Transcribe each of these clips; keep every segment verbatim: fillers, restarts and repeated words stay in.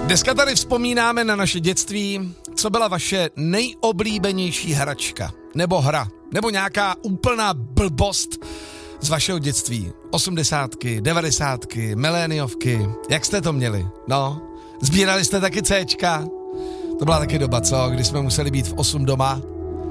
Dneska tady vzpomínáme na naše dětství. Co byla vaše nejoblíbenější hračka? Nebo hra? Nebo nějaká úplná blbost z vašeho dětství? Osmdesátky, devadesátky, miléniovky. Jak jste to měli? No, sbírali jste taky Cčka? To byla taky doba, co? Kdy jsme museli být v osm doma.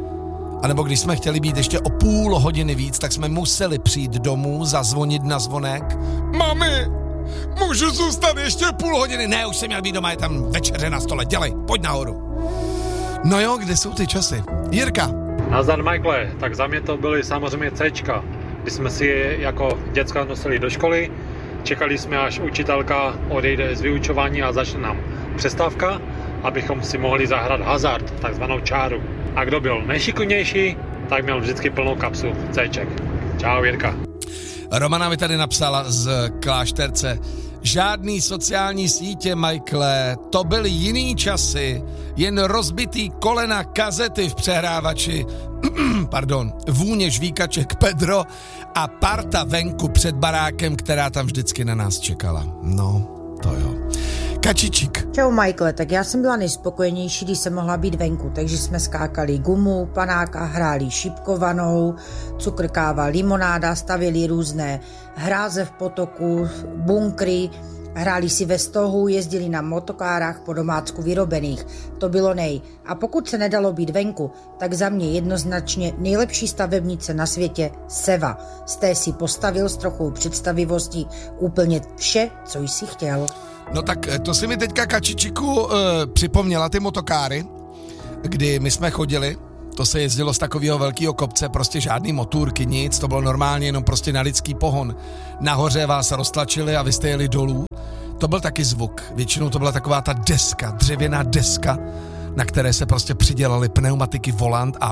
A nebo když jsme chtěli být ještě o půl hodiny víc, tak jsme museli přijít domů, zazvonit na zvonek. Mami, můžu zůstat ještě půl hodiny? Ne, už jsem měl být doma, je tam večeře na stole, dělej, pojď nahoru. No jo, kde jsou ty časy? Jirka. Nazdar, Michael, tak za mě to byly samozřejmě Cčka, kdy jsme si je jako děcka nosili do školy, čekali jsme, až učitelka odejde z vyučování a začne nám přestávka, abychom si mohli zahrát hazard, takzvanou čáru. A kdo byl nejšikovnější, tak měl vždycky plnou kapsu Cček. Čau, Jirka. Romana mi tady napsala z Klášterce. Žádný sociální sítě, Michaele, to byly jiný časy, jen rozbitý kolena kazety v přehrávači, pardon, vůně žvíkaček Pedro a parta venku před barákem, která tam vždycky na nás čekala. No, to jo. Kačičík. Čau, Michaele, tak já jsem byla nejspokojenější, když jsem mohla být venku, takže jsme skákali gumu, panáka, hráli šipkovanou, cukrkáva, limonáda, stavěli různé hráze v potoku, bunkry, hráli si ve stohu, jezdili na motokárách po domácku vyrobených. To bylo nej. A pokud se nedalo být venku, tak za mě jednoznačně nejlepší stavebnice na světě Seva. Z té si postavil s trochou představivostí úplně vše, co jsi chtěl. No tak to si mi teďka, Kačičiku, uh, připomněla ty motokáry, kdy my jsme chodili, to se jezdilo z takového velkého kopce, prostě žádný motůrky, nic, to bylo normálně jenom prostě na lidský pohon. Nahoře vás roztlačili a vy jste jeli dolů. To byl taky zvuk, většinou to byla taková ta deska, dřevěná deska, na které se prostě přidělaly pneumatiky, volant a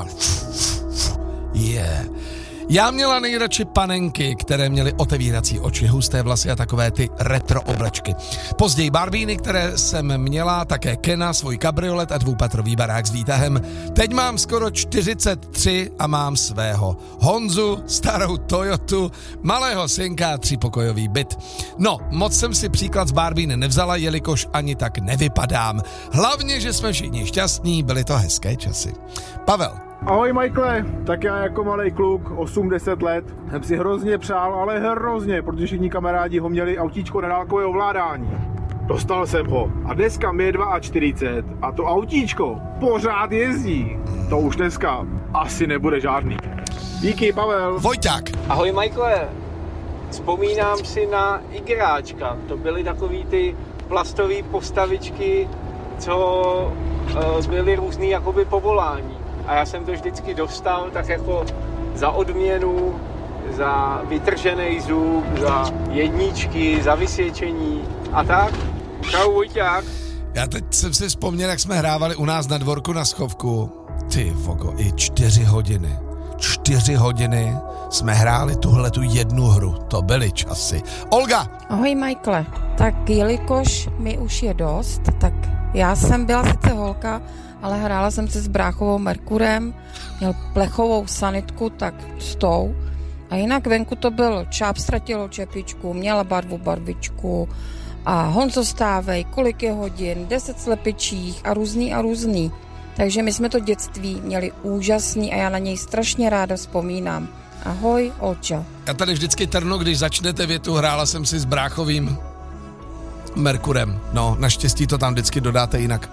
yeah. Já měla nejradši panenky, které měly otevírací oči, husté vlasy a takové ty retro oblečky. Později Barbíny, které jsem měla, také Kena, svůj kabriolet a dvoupatrový barák s výtahem. Teď mám skoro čtyřicet tři a mám svého Honzu, starou Toyotu, malého synka a třípokojový byt. No, moc jsem si příklad z Barbíny nevzala, jelikož ani tak nevypadám. Hlavně, že jsme všichni šťastní, byly to hezké časy. Pavel. Ahoj, Michaele, tak já jako malej kluk, osm deset let, jsem si hrozně přál, ale hrozně, protože všichni kamarádi ho měli autíčko na dálkové ovládání. Dostal jsem ho a dneska mi je čtyřicet dva a to autíčko pořád jezdí. To už dneska asi nebude žádný. Díky, Pavel. Vojťák. Ahoj, Michaele, vzpomínám si na igráčka, to byly takový ty plastové postavičky, co uh, byly různý jakoby povolání. A já jsem to vždycky dostal tak jako za odměnu, za vytržený zub, za jedničky, za vysvědčení a tak. Čau, Vojťák. Já teď jsem si vzpomněl, jak jsme hrávali u nás na dvorku na schovku. Ty vogo, i čtyři hodiny. Čtyři hodiny jsme hráli tuhletu jednu hru. To byly časy. Olga! Ahoj, Michaele. Tak jelikož mi už je dost, tak já jsem byla sice holka, ale hrála jsem se s bráchovou Merkurem, měl plechovou sanitku, tak s tou. A jinak venku to byl Čáp ztratilo čepičku, měla barvu barvičku a Honzo stávej, kolik je hodin, deset slepičích a různý a různý. Takže my jsme to dětství měli úžasný a já na něj strašně ráda vzpomínám. Ahoj, Olča. Já tady vždycky trnu, když začnete větu, hrála jsem si s bráchovým Merkurem. No, naštěstí to tam vždycky dodáte jinak.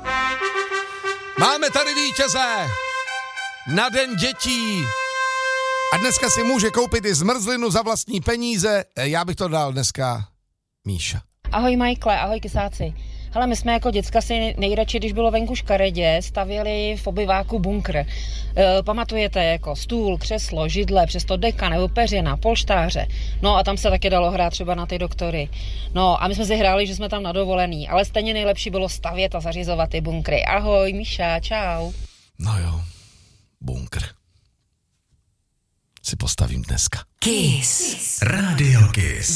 Máme tady vítěze na Den dětí a dneska si může koupit i zmrzlinu za vlastní peníze. Já bych to dal dneska Míša. Ahoj, Michaele, ahoj, kysáci. Hele, my jsme jako děcka si nejradši, když bylo venku škaredě, stavěli v obyváku bunkr. E, pamatujete, jako stůl, křeslo, židle, přesto deka nebo peřina, polštáře. No a tam se taky dalo hrát třeba na ty doktory. No a my jsme si hráli, že jsme tam na dovolený, ale stejně nejlepší bylo stavět a zařizovat ty bunkry. Ahoj, Míša, čau. No jo, bunkr. Si postavím dneska. Kiss. Radio Kiss.